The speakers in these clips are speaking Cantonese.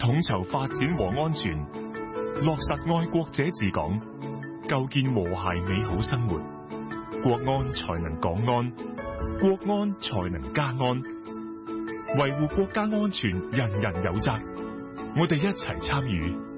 統籌發展和安全，落實愛國者治港，構建和諧美好生活。國安才能港安，國安才能家安。維護國家安全，人人有責。我哋一齊參與。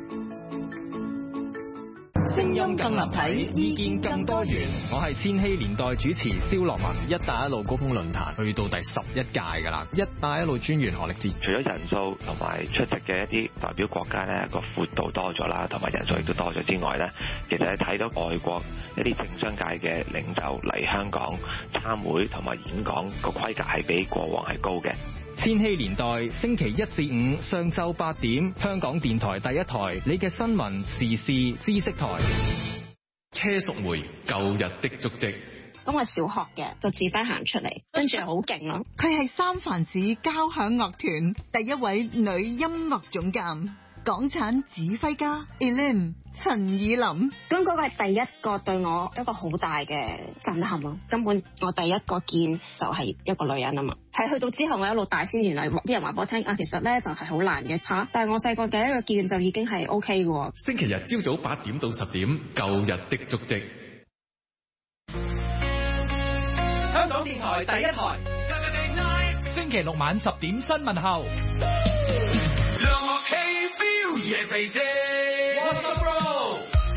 聲音更立體，意見更多元。 我係千禧年代主持蕭樂文。一帶一路高峰論壇去到第11屆㗎啦。一帶一路專員何力智， 除咗人數同埋出席嘅一啲代表國家呢個闊度多咗啦，同埋人數亦都多咗之外呢，其實係睇到外國一啲政商界嘅領袖嚟香港參會同埋演講個規格係比過往係高嘅。 千禧年代星期1至5上晝8點，香港電台第一台，你嘅新聞時事知識台。 車淑梅舊日的足跡。 咁我小學嘅就自揮行出嚟，跟住好勁咯。 佢係三藩市交響樂團第一位女音樂總監，港產指揮家 Elaine 陳以琳。咁嗰個係第一個對我一個好大嘅震撼咯。根本我第一個見就係一個女人啊嘛。係去到之後我一路大先，原來啲人話俾我聽啊，其實咧就係好難嘅吓。但係我細個第一個見就已經係 OK 嘅。 星期日朝早8點到10點，舊日的足跡。 香港電台第一台， 星期六晚10點新聞後。讓樂器飆夜肥啫 ，What's up bro？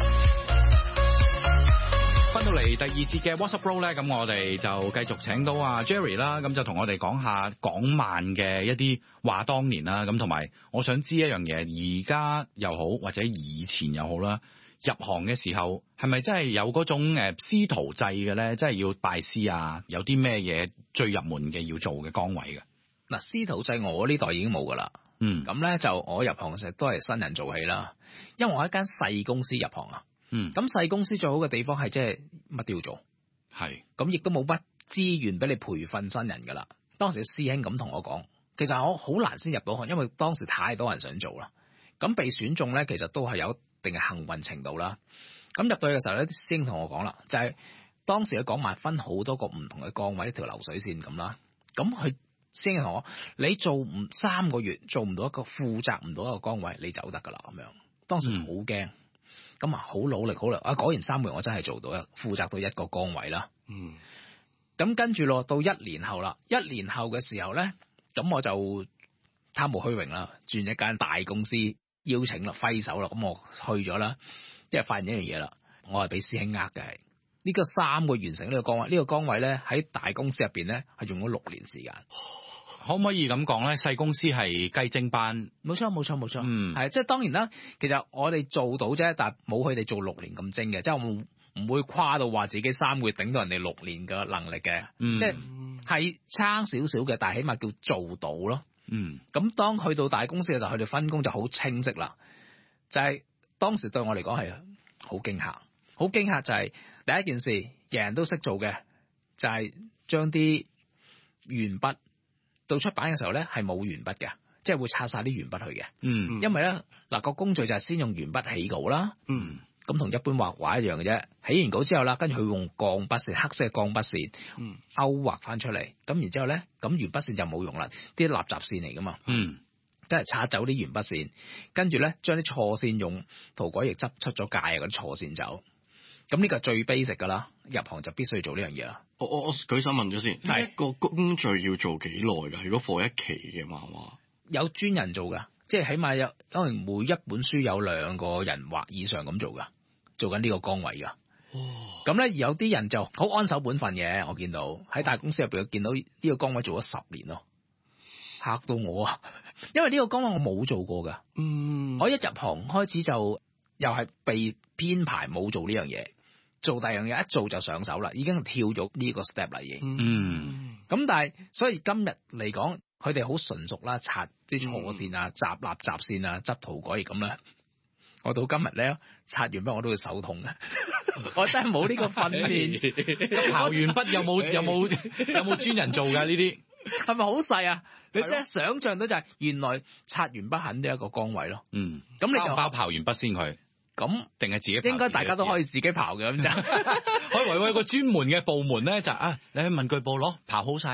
翻到嚟第2節嘅 What's up bro 咧，咁我哋就繼續請到阿 Jerry 啦，咁就同我哋講下港漫嘅一啲話當年啦，咁同埋我想知一樣嘢，而家又好或者以前又好啦，入行嘅時候係咪真係有嗰種師徒制嘅咧？即係要拜師啊？有啲咩嘢最入門嘅要做嘅崗位嘅？ 嗱，師徒制我呢代已經冇噶啦。咁咧就我入行時都係新人做起啦，因為我喺間細公司入行啊。咁細公司最好嘅地方係即係乜都要做，係咁亦都冇乜資源俾你培訓新人噶啦。當時師兄咁同我講，其實我好難先入到行，因為當時太多人想做啦。咁被選中咧，其實都係有一定嘅幸運程度啦。咁入到去嘅時候咧，啲師兄同我講啦，就係當時嘅港漫分好多個唔同嘅崗位，一條流水線咁啦。咁佢師兄同我，你做唔3個月做唔到一個負責唔到一個崗位，你走得噶啦咁樣。當時好驚，咁啊好努力好啦，果然3個月我真係做到負責到一個崗位啦。咁跟住落到1年後啦，1年後嘅時候咧，咁我就貪慕虛榮啦，轉一間大公司邀請啦，揮手啦，咁我去咗啦，即係發現一樣嘢啦，我係俾師兄呃嘅。呢個3個月完成呢個崗位，呢個崗位咧喺大公司入邊咧係用咗6年時間。 可唔可以咁講咧？細公司係雞精班， 冇錯，係即係當然啦。其實我哋做到啫，但係冇佢哋做6年咁精嘅，即係我唔會誇到話自己3個月頂到人哋6年嘅能力嘅，即係差少少嘅，但係起碼叫做到咯。咁當去到大公司嘅時候，佢哋分工就好清晰啦。就係當時對我嚟講係好驚嚇，好驚嚇就係第一件事，人人都識做嘅，就係將啲鉛筆。到出版嘅時候咧，係冇鉛筆嘅，即係會拆晒啲鉛筆去嘅。因為咧嗱個工序就係先用鉛筆起稿啦。咁同一般畫畫一樣嘅啫。起完稿之後啦，跟住佢用鋼筆線，黑色嘅鋼筆線，勾畫翻出嚟。咁然之後咧，咁鉛筆線就冇用啦，啲垃圾線嚟噶嘛。即係拆走啲鉛筆線，跟住咧將啲錯線用塗改液執出咗界啊，嗰啲錯線走。咁呢個係最 basic 噶啦，入行就必須要做呢樣嘢啦。 我舉手問咗先，呢一個工序要做幾耐噶？如果課一期嘅漫畫， 有專人做噶，即係起碼有可能每一本書有2個人或以上咁做噶，做緊呢個崗位噶。咁咧有啲人就好安守本分嘅，我見到喺大公司入邊，我見到呢個崗位做咗10年咯，嚇到我啊！因為呢個崗位我冇做過噶。我一入行開始就又係被編排冇做呢樣嘢。做第二樣嘢一做就上手啦，已經跳咗呢個 step 啦已經。咁但係所以今日嚟講，佢哋好純熟啦，擦啲錯線啊、雜垃圾線啊、執塗改咁啦。我到今日咧，擦完筆我都會手痛嘅。我真係冇呢個訓練。 刨完筆有冇專人做㗎呢啲？ 係咪好細啊？你即係想像到就係原來擦完筆肯定一個崗位咯。咁你就包刨完筆先佢。咁定係自己應該大家都可以自己刨嘅咁就， 我以為有個專門嘅部門咧就你去文具部攞刨好晒嘅。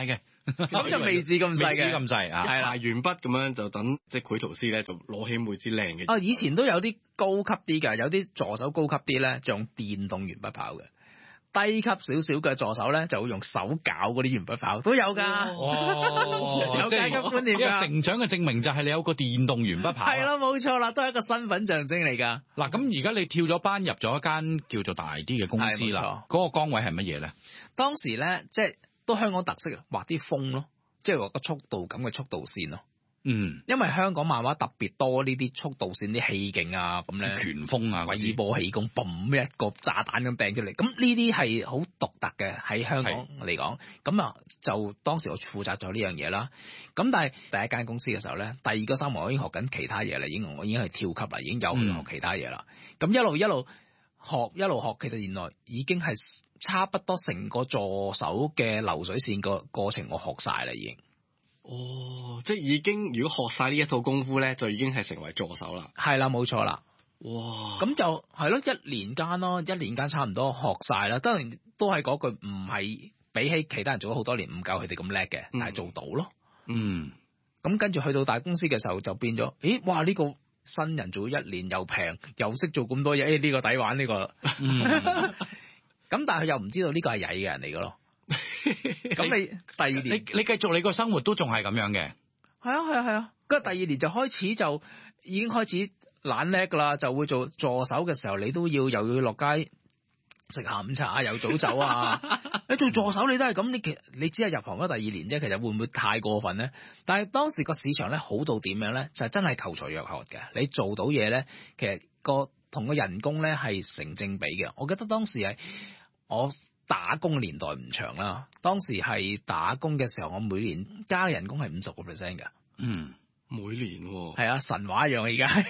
咁就未至咁細嘅， 咁細啊， 係啦，鉛筆咁樣就等即係繪圖師咧就攞起每支靚嘅。 以前都有啲高級啲㗎，有啲助手高級啲咧，就用電動鉛筆跑嘅。低級少少嘅助手咧，就會用手攪嗰啲鉛筆跑，都有㗎。有階級觀念㗎。 成長嘅證明就係你有個電動鉛筆跑。 係啦，冇錯啦，都係一個身份象徵嚟㗎。 嗱，咁而家你跳咗班入咗一間叫做大啲嘅公司啦，嗰個崗位係乜嘢咧？ 當時咧，即係都香港特色，畫啲風咯，即係畫個速度咁嘅速度線咯。因為香港漫畫特別多呢啲速度線啲氣勁啊，咁咧拳風啊， 鬼波氣功，嘣一個炸彈咁掟出嚟，咁呢啲係好獨特嘅喺香港嚟講。咁啊，就當時我負責咗呢樣嘢啦。咁但係第一間公司嘅時候咧，第二個3年我已經學緊其他嘢啦，我已經係跳級啦，已經有去學其他嘢啦。咁一路學，其實原來已經係差不多成個助手嘅流水線個過程我學晒啦，已經。 即係已經如果學晒呢一套功夫咧，就已經係成為助手啦。 係啦，冇錯啦。 哇！ 咁就係咯，一年間差唔多學晒啦。當然都係嗰句，唔係比起其他人做咗好多年唔夠佢哋咁叻嘅，但係做到咯。咁跟住去到大公司嘅時候就變咗，哇！呢個新人做咗1年又平又識做咁多嘢，呢個抵玩呢個。咁但係佢又唔知道呢個係曳嘅人嚟嘅咯。咁你第二年你繼續你個生活都仲係咁樣嘅？ 係啊。跟住第二年就開始就已經開始懶叻噶啦，就會做助手嘅時候，你都又要落街食下午茶又早走啊。你做助手你都係咁，你只係入行咗第2年啫，其實會唔會太過分咧？但係當時個市場咧好到點樣咧？就係真係求才若渴嘅。你做到嘢咧，其實同個人工咧係成正比嘅。我記得當時係我打工年代唔長啦，當時係打工嘅時候，我每年加人工係50% 嘅。 每年喎。 係啊，神話一樣而家。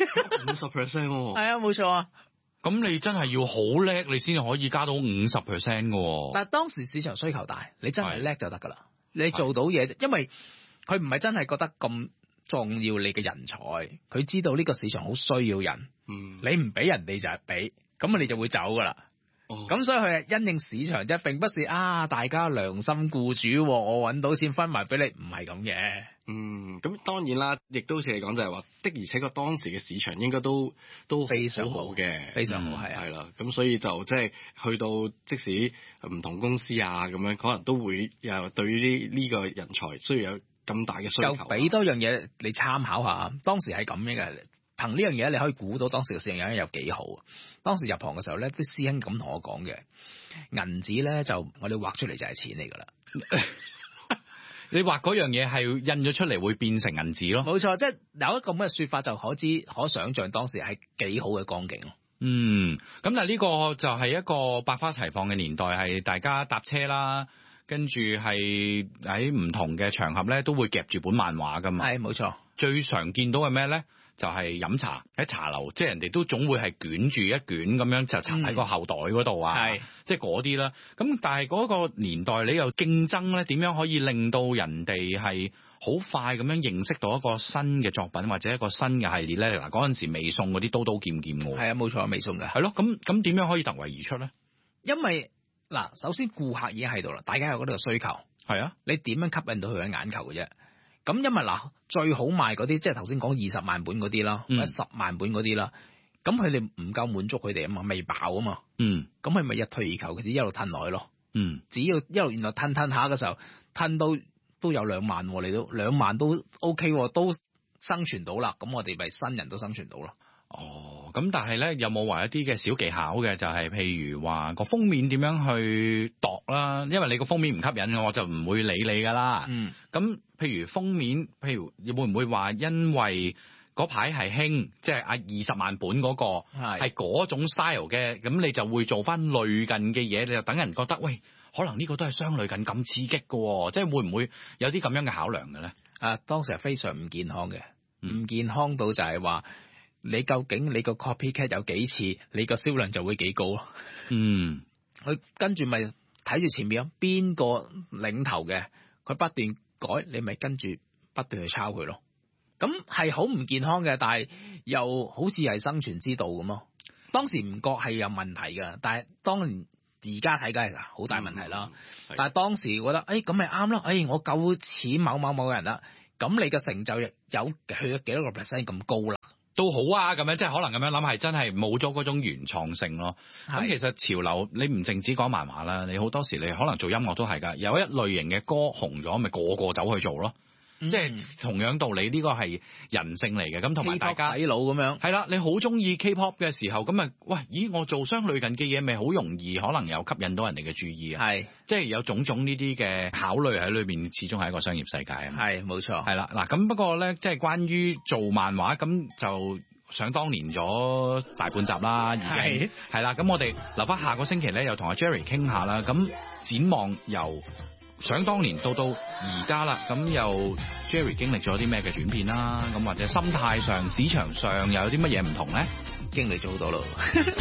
50%喎。 係啊，冇錯啊。 咁你真係要好叻，你先可以加到50% 嘅喎。 但係當時市場需求大，你真係叻就得㗎啦。你做到嘢，因為佢唔係真係覺得咁重要你嘅人才，佢知道呢個市場好需要人。你唔俾人哋就係俾，咁你就會走㗎啦。咁所以佢係因應市場啫，並不是大家良心僱主，我揾到錢分埋俾你，唔係咁嘅。 咁當然啦，亦都好似你講就係話的，而且確當時嘅市場應該都非常好嘅， 非常好係啦。咁所以就即係去到即使唔同公司啊咁樣，可能都會又對於呢個人才需要有咁大嘅需求。 又俾多樣嘢你參考下，當時係咁樣嘅。憑呢樣嘢你可以估到當時嘅市場有幾好。當時入行嘅時候咧，啲師兄咁同我講嘅，銀紙咧就我哋畫出嚟就係錢嚟㗎啦。 你畫嗰樣嘢係印咗出嚟會變成銀紙咯。 冇錯，即係有一個咁嘅説法就可想像當時係幾好嘅光景咯。 咁但係呢個就係一個百花齊放嘅年代，係大家搭車啦，跟住係喺唔同嘅場合咧都會夾住本漫畫㗎嘛。 係冇錯。最常見到係咩咧？就係飲茶喺茶樓，即係人哋都總會係捲住一卷咁樣就插喺個後袋嗰度啊，即係嗰啲啦。咁但係嗰個年代你又競爭咧，點樣可以令到人哋係好快咁樣認識到一個新嘅作品或者一個新嘅系列咧？嗱，嗰陣時未送嗰啲刀刀劍劍喎。 係啊，冇錯，未送嘅。 係咯，咁點樣可以突圍而出咧？ 因為嗱，首先顧客已經喺度啦，大家有嗰個需求。 係啊， 你點樣吸引到佢嘅眼球嘅啫？咁因為嗱，最好賣嗰啲，即係頭先講20萬本嗰啲啦，或者10萬本嗰啲啦，咁佢哋唔夠滿足佢哋啊嘛，未飽啊嘛，咁佢咪一退而求，佢哋一路褪落去咯，只要一路原來褪下嘅時候，褪到都有2萬，你都2萬都 OK，都生存到啦，咁我哋咪新人都生存到咯。 咁但係咧有冇話一啲嘅小技巧嘅？就係譬如話個封面點樣去度啦？因為你個封面唔吸引我就唔會理你噶啦。咁譬如封面，譬如會唔會話因為嗰排係興，即係20萬本嗰個係嗰種 style 嘅，咁你就會做翻類近嘅嘢，你就等人覺得喂，可能呢個都係相類近咁刺激嘅，即係會唔會有啲咁樣嘅考量嘅咧？ 當時係非常唔健康嘅，唔健康到就係話。你究竟你個 copycat 有幾次，你個銷量就會幾高咯。佢跟住咪睇住前面邊個領頭嘅，佢不斷改，你咪跟住不斷去抄佢咯。咁係好唔健康嘅，但係又好似係生存之道咁咯。當時唔覺係有問題㗎，但係當然而家睇梗係好大問題啦。但係當時覺得咁咪啱咯，我夠似某人啦，咁你嘅成就有去咗幾多個 percent 咁高啦？ 都好啊，咁樣即係可能咁樣諗係真係冇咗嗰種原創性咯。咁其實潮流你唔淨止講漫畫啦，你好多時你可能做音樂都係㗎，有一類型嘅歌紅咗，咪個個走去做咯。即係同樣道理，呢個係人性嚟嘅。咁同埋大家洗腦咁樣係啦，你好中意 K-pop 嘅時候，咁咪我做相類近嘅嘢，咪好容易可能有吸引到人哋嘅注意啊。係，即係有種種呢啲嘅考慮喺裏邊，始終係一個商業世界啊。係，冇錯。係啦，嗱咁不過咧，即係關於做漫畫咁就想當年咗大半集啦，已經係啦。咁我哋留翻下個星期咧，又同阿 Jerry 傾下啦。咁展望由想當年到而家啦，咁又 Jerry 經歷咗啲咩嘅轉變啦？咁或者心態上、市場上又有啲乜嘢唔同咧？ 經歷咗好多咯。